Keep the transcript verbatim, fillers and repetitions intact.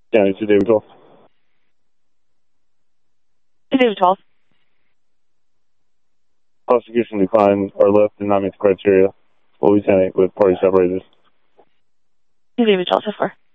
County two David twelve. two David twelve. Prosecution declined or left did not meet the criteria. Will be ten eight with party separated. two David twelve so far.